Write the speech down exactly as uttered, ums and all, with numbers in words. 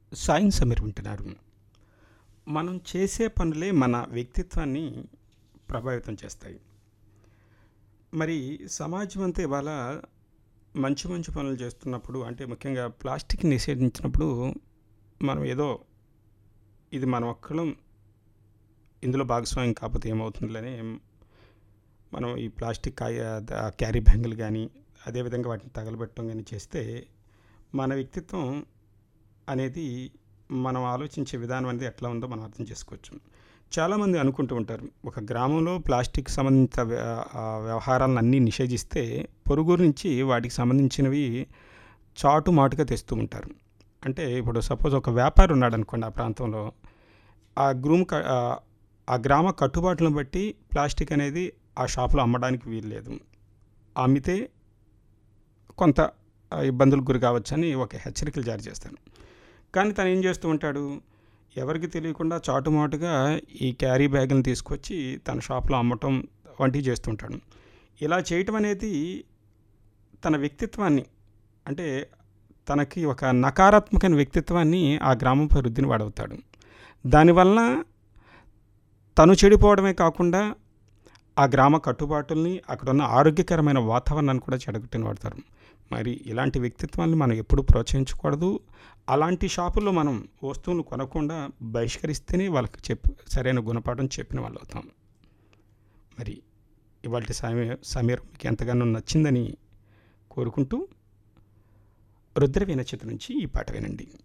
సాయం సమీర్ వింటున్నారు. మనం చేసే పనులే మన వ్యక్తిత్వాన్ని ప్రభావితం చేస్తాయి. మరి సమాజం అంతా ఇవాళ మంచి మంచి పనులు చేస్తున్నప్పుడు అంటే ముఖ్యంగా ప్లాస్టిక్ నిషేధించినప్పుడు మనం ఏదో ఇది మన ఒక్కళ్ళం ఇందులో భాగస్వామ్యం కాకపోతే ఏమవుతుందిలని మనం ఈ ప్లాస్టిక్ కాయ ద- క్యారీ బ్యాగులు కానీ అదేవిధంగా వాటిని తగలబెట్టడం కానీ చేస్తే మన వ్యక్తిత్వం అనేది మనం ఆలోచించే విధానం అనేది ఎట్లా ఉందో మనం అర్థం చేసుకోవచ్చు. చాలామంది అనుకుంటూ ఉంటారు ఒక గ్రామంలో ప్లాస్టిక్ సంబంధిత వ్య- ఆ వ్యవహారాలను అన్నీ నిషేధిస్తే పొరుగురు నుంచి వాటికి సంబంధించినవి చాటు మాటుగా తెస్తూ ఉంటారు. అంటే ఇప్పుడు సపోజ్ ఒక వ్యాపారి ఉన్నాడు అనుకోండి ఆ ప్రాంతంలో, ఆ గ్రూమ్ క- ఆ ఆ గ్రామ కట్టుబాట్లను బట్టి ప్లాస్టిక్ అనేది ఆ షాపులో అమ్మడానికి వీలు లేదు. అమ్మితే కొంత ఆ, ఇబ్బందులకు గురి కావచ్చని ఒక హెచ్చరికలు జారీ చేస్తాను. కానీ తను ఏం చేస్తూ ఉంటాడు, ఎవరికి తెలియకుండా చాటుమాటుగా ఈ క్యారీ బ్యాగులను తీసుకొచ్చి తన షాప్లో అమ్మటం వంటివి చేస్తుంటాడు. ఇలా చేయటం అనేది తన వ్యక్తిత్వాన్ని అంటే తనకి ఒక నకారాత్మకమైన వ్యక్తిత్వాన్ని ఆ గ్రామంపై రుద్దిన వాడవుతాడు. దానివలన తను చెడిపోవడమే కాకుండా ఆ గ్రామ కట్టుబాటుల్ని అక్కడున్న ఆరోగ్యకరమైన వాతావరణాన్ని కూడా చెడగొట్టిన వాడతారు. మరి ఇలాంటి వ్యక్తిత్వాన్ని మనం ఎప్పుడూ ప్రోత్సహించకూడదు. అలాంటి షాపుల్లో మనం వస్తువులు కొనకుండా బహిష్కరిస్తేనే వాళ్ళకి చెప్పి సరైన గుణపాఠం చెప్పిన వాళ్ళు అవుతాం. మరి ఇవాళ సమీర్ సమీర్ మీకు ఎంతగానో నచ్చిందని కోరుకుంటూ రుద్రవీణ చిత్రం నుంచి ఈ పాట వినండి.